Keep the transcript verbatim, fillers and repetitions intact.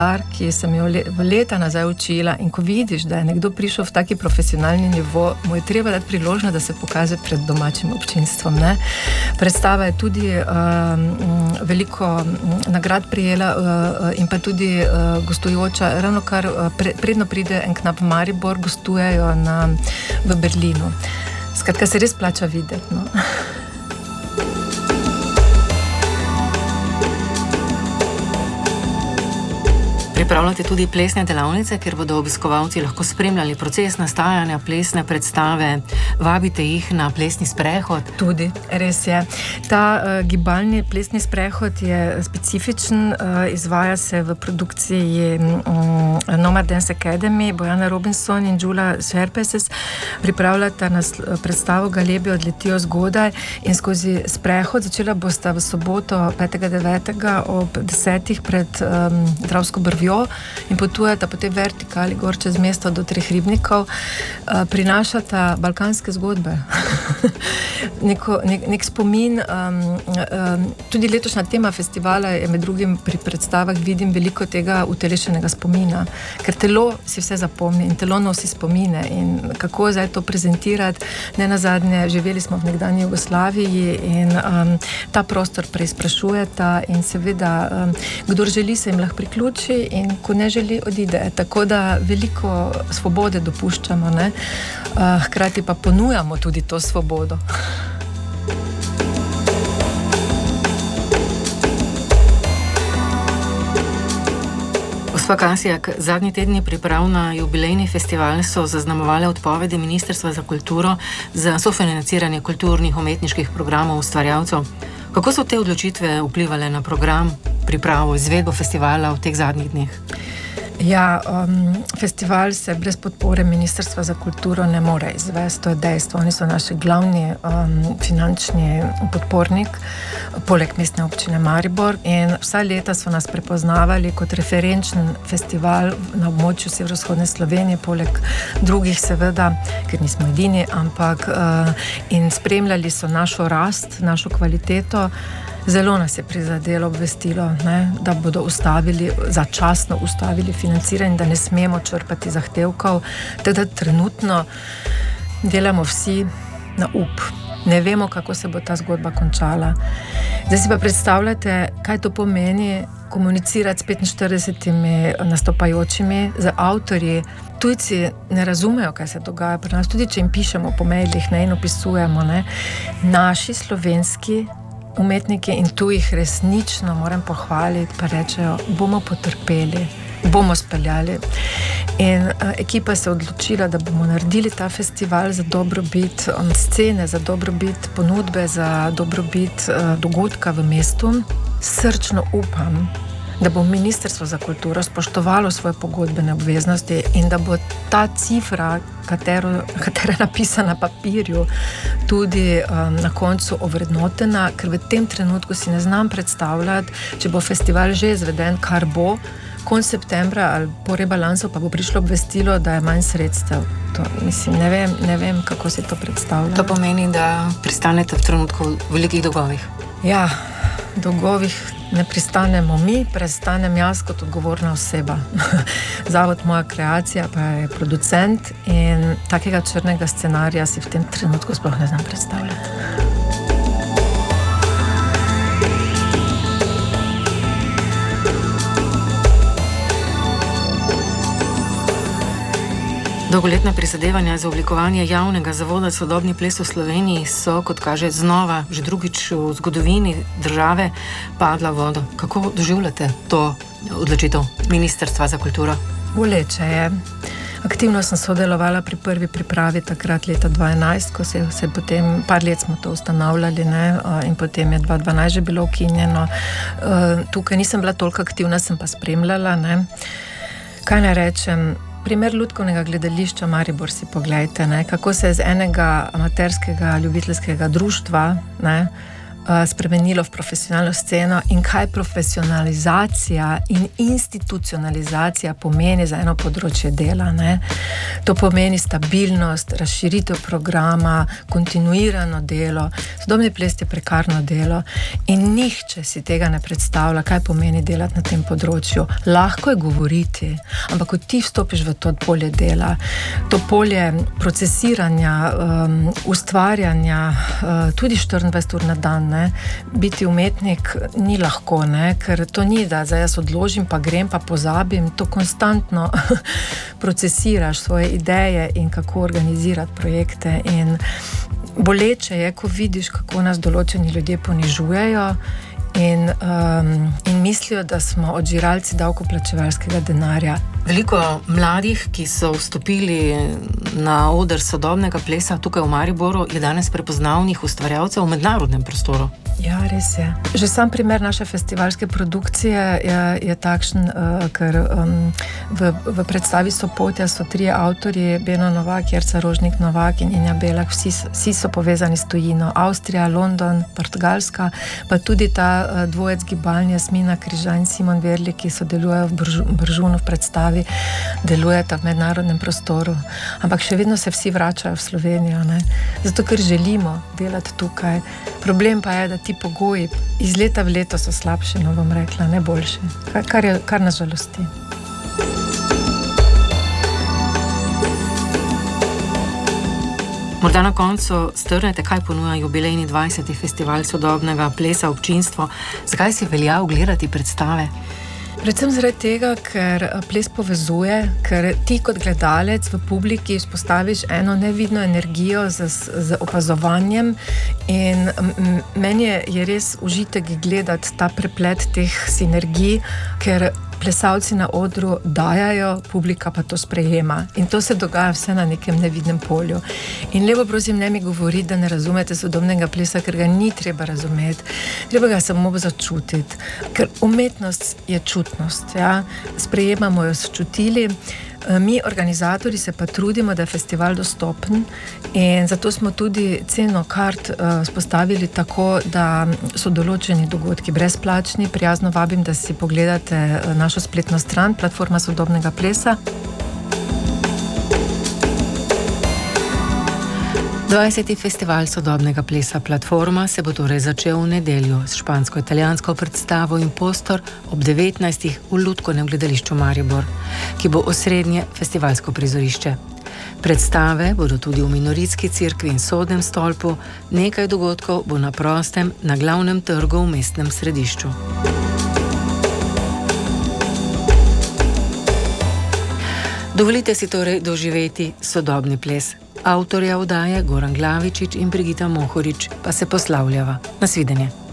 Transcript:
ki sem jo leta nazaj učila, in ko vidiš, da je nekdo prišel v taki profesionalni nivo, mu je treba dati priložnost, da se pokaže pred domačim občinstvom. Ne? Predstava je tudi um, veliko nagrad prijela uh, in pa tudi uh, gostujoča, ravno kar uh, pre, predno pride en knap v Maribor, gostujejo na, v Berlinu. Skratka, se res plača videti. No? Pripravljate tudi plesne delavnice, kjer bodo obiskovalci lahko spremljali proces nastajanja plesne predstave. Vabite jih na plesni sprehod. Tudi, res je. Ta uh, gibalni plesni sprehod je specifičen, uh, izvaja se v produkciji um, Nomad Dance Academy. Bojana Robinson in Julia Sherpeses pripravljata nas predstavo Galebi odletijo zgodaj in skozi sprehod začela bosta v soboto petega devetega ob desetih pred um, Dravsko brvjo in potujeta po tej vertikali gor čez mesto do Treh ribnikov, uh, prinašata balkanske zgodbe. Neko, nek, nek spomin, um, um, tudi letošnja tema festivala je med drugim pri predstavah vidim veliko tega utelešenega spomina, ker telo si vse zapomni in telo nosi spomine in kako zdaj to prezentirati. Ne nazadnje, živeli smo v nekdanji Jugoslaviji in um, ta prostor preizprašujeta in seveda, um, kdor želi, se jim lahko priključi in ko ne želi, odide. Tako da veliko svobode dopuščamo, ne? Uh, hkrati pa ponujamo tudi to svobodo. Gospa Kasijak, zadnji tedni priprav na jubilejni festival so zaznamovale odpovedi Ministrstva za kulturo za sofinanciranje kulturnih umetniških programov ustvarjalcev. Kako so te odločitve vplivale na program, pripravo, izvedbo festivala v teh zadnjih dneh? Ja, um, festival se brez podpore Ministrstva za kulturo ne more izvesti, to je dejstvo. Oni so naši glavni um, finančni podpornik, poleg mestne občine Maribor, in vsa leta so nas prepoznavali kot referenčen festival na območju severovzhodne Slovenije, poleg drugih seveda, ker nismo edini, ampak uh, in spremljali so našo rast, našo kvaliteto. Zelo nas je prizadelo obvestilo, ne, da bodo ustavili, začasno ustavili financiranje, da ne smemo črpati zahtevkov, teda trenutno delamo vsi na up. Ne vemo, kako se bo ta zgodba končala. Zdaj si pa predstavljate, kaj to pomeni komunicirati s petinštiridesetimi nastopajočimi, z avtorji. Tujci ne razumejo, kaj se dogaja pri nas, tudi če jim pišemo po mailih, ne, in opisujemo, ne. Naši slovenski umetniki in tu jih resnično moram pohvaliti, pa rečejo, bomo potrpeli, bomo speljali. In uh, ekipa se je odločila, da bomo naredili ta festival za dobrobit um, scene, za dobrobit ponudbe, za dobrobit uh, dogodka v mestu. Srčno upam, da bo Ministrstvo za kulturo spoštovalo svoje pogodbene obveznosti in da bo ta cifra, katero, katera je napisana na papirju, tudi um, na koncu ovrednotena, ker v tem trenutku si ne znam predstavljati, če bo festival že izveden, kar bo, konec septembra ali po rebalansu pa bo prišlo obvestilo, da je manj sredstev. To, mislim, ne vem, ne vem, kako si to predstavlja. To pomeni, da pristanete v trenutku v velikih dolgovih. Ja, dolgovih ne pristanemo mi, prestanem jaz kot odgovorna oseba. Zavod Moja kreacija pa je producent in takega črnega scenarija si v tem trenutku sploh ne znam predstavljati. Dolgoletna prizadevanja za oblikovanje javnega zavoda Sodobni ples v Sloveniji so, kot kaže, znova, že drugič v zgodovini države, padla v vodo. Kako doživljate to odločitev Ministrstva za kulturo? Boleče je. Aktivno sem sodelovala pri prvi pripravi takrat leta dva enajst, ko se je potem, par let smo to ustanavljali, ne, in potem je dva dvanajst že bilo ukinjeno. Tukaj nisem bila toliko aktivna, sem pa spremljala, ne. Kaj naj rečem? Primer Lutkovnega gledališča Maribor si poglejte, ne, kako se je z enega amaterskega ljubiteljskega društva, ne, spremenilo v profesionalno sceno in kaj profesionalizacija in institucionalizacija pomeni za eno področje dela. Ne? To pomeni stabilnost, razširitev programa, kontinuirano delo. Sodobni ples je prekarno delo in nihče si tega ne predstavlja, kaj pomeni delati na tem področju. Lahko je govoriti, ampak ko ti vstopiš v to polje dela, to polje procesiranja, um, ustvarjanja, uh, tudi štiriindvajset ur na dan, ne? Biti umetnik ni lahko, ne? Ker to ni, da zdaj jaz odložim, pa grem, pa pozabim, to konstantno procesiraš svoje ideje in kako organizirati projekte in boleče je, ko vidiš, kako nas določeni ljudje ponižujejo in, um, in mislijo, da smo odžiralci davkoplačevalskega denarja. Veliko mladih, ki so vstopili na oder sodobnega plesa tukaj v Mariboru, je danes prepoznavnih ustvarjalcev v mednarodnem prostoru. Ja, res je. Že sam primer naše festivalske produkcije je, je takšen, uh, ker um, v, v predstavi Sopotja so trije avtorji, Beno Novak, Jerca Rožnik Novak in Inja Belak, vsi, vsi so povezani s tujino. Avstrija, London, Portugalska, pa tudi ta uh, dvojec gibalni Jasmina Križa in Simon Verli, ki sodelujejo v Bržu, Bržunu v predstavi, delujeta v mednarodnem prostoru. Ampak še vedno se vsi vračajo v Slovenijo, ne? Zato, ker želimo delati tukaj. Problem pa je, da ti pogoji iz leta v leto so slabši, no bom rekla, ne boljši. Kar, kar, je, kar nas žalosti. Morda na koncu strnete, kaj ponuja jubilejni dvajseti festival sodobnega plesa občinstvo. Zakaj si velja ogledati predstave? Predvsem zaradi tega, ker ples povezuje, ker ti kot gledalec v publiki vzpostaviš eno nevidno energijo z, z opazovanjem in m- meni je, je res užitek gledati ta preplet teh sinergij, ker plesalci na odru dajajo, publika pa to sprejema. In to se dogaja vse na nekem nevidnem polju. In lepo prosim, ne mi govoriti, da ne razumete sodobnega plesa, ker ga ni treba razumeti. Treba ga samo začutiti. Ker umetnost je čutnost. Ja? Sprejemamo jo s čutili. Mi, organizatorji, se pa trudimo, da je festival dostopen in zato smo tudi ceno kart uh, spostavili tako, da so določeni dogodki brezplačni. Prijazno vabim, da si pogledate uh, našo spletno stran, platforma sodobnega plesa. dvajseti festival sodobnega plesa Platforma se bo torej začel v nedeljo s špansko-italijansko predstavo Impostor ob devetnajstih v Lutkovnem gledališču Maribor, ki bo osrednje festivalsko prizorišče. Predstave bodo tudi v Minoritski cerkvi in Sodnem stolpu, nekaj dogodkov bo na prostem na glavnem trgu v mestnem središču. Dovolite si torej doživeti sodobni ples. Avtorja oddaje Goran Glavičič in Brigita Mohorič pa se poslavljava. Nasvidenje.